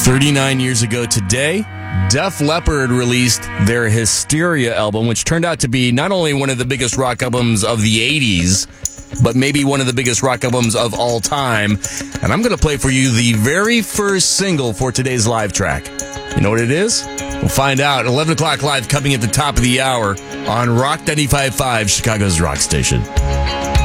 39 years ago today, Def Leppard released their Hysteria album, which turned out to be not only one of the biggest rock albums of the 80s, but maybe one of the biggest rock albums of all time. And I'm going to play for you the very first single for today's live track. You know what it is? We'll find out. 11 o'clock live coming at the top of the hour on Rock 95.5, Chicago's rock station.